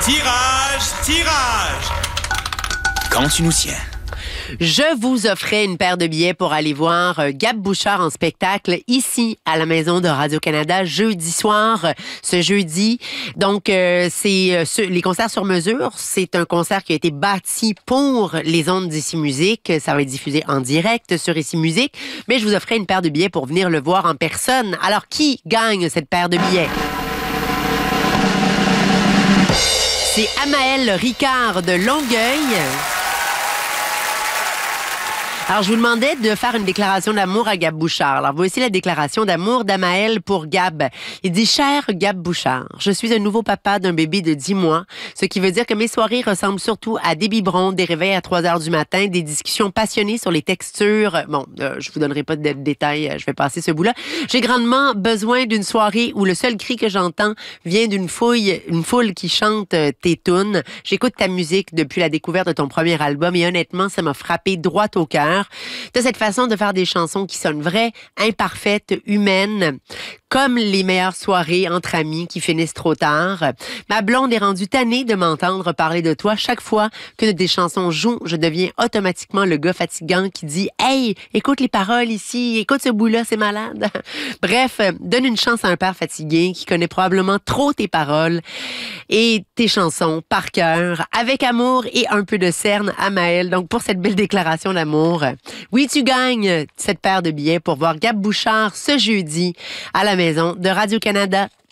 Tirage! Quand tu nous tiens. Je vous offrais une paire de billets pour aller voir Gab Bouchard en spectacle ici à la Maison de Radio-Canada jeudi soir, ce jeudi. Donc, c'est les concerts sur mesure. C'est un concert qui a été bâti pour les ondes d'Ici Musique. Ça va être diffusé en direct sur Ici Musique. Mais je vous offrais une paire de billets pour venir le voir en personne. Alors, qui gagne cette paire de billets? C'est Amael Ricard de Longueuil. Alors, je vous demandais de faire une déclaration d'amour à Gab Bouchard. Alors, voici la déclaration d'amour d'Amael pour Gab. Il dit « Cher Gab Bouchard, je suis un nouveau papa d'un bébé de 10 mois, ce qui veut dire que mes soirées ressemblent surtout à des biberons, des réveils à 3 heures du matin, des discussions passionnées sur les textures. Bon, je vous donnerai pas de détails, je vais passer ce bout-là. J'ai grandement besoin d'une soirée où le seul cri que j'entends vient d'une foule qui chante tes tunes. J'écoute ta musique depuis la découverte de ton premier album et honnêtement, ça m'a frappé droit au cœur. De cette façon de faire des chansons qui sonnent vraies, imparfaites, humaines, comme les meilleures soirées entre amis qui finissent trop tard. Ma blonde est rendue tannée de m'entendre parler de toi. Chaque fois que des chansons jouent, je deviens automatiquement le gars fatigant qui dit « Hey, écoute les paroles ici, écoute ce bout-là, c'est malade. » Bref, donne une chance à un père fatigué qui connaît probablement trop tes paroles et tes chansons par cœur, avec amour et un peu de cerne à Maël. Donc, pour cette belle déclaration d'amour, oui, tu gagnes cette paire de billets pour voir Gab Bouchard ce jeudi à la Maison de Radio-Canada.